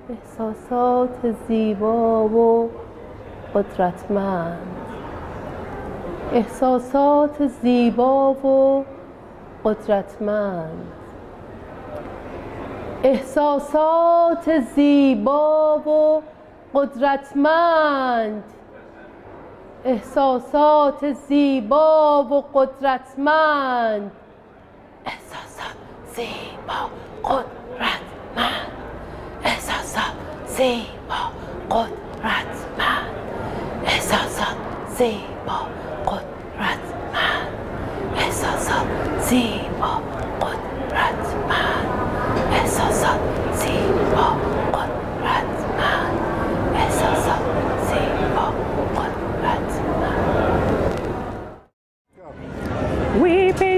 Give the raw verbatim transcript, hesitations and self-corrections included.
احساسات زیبا و قدرتمند، احساسات زیبا و قدرتمند، احساسات زیبا و قدرتمند، احساسات زیبا و قدرتمند، احساسات زیبا قدرتمند، احساسات زیبا قدرتمند، احساسات زیبا قدرتمند، احساسات زیبا قدرتمند، احساسات زیبا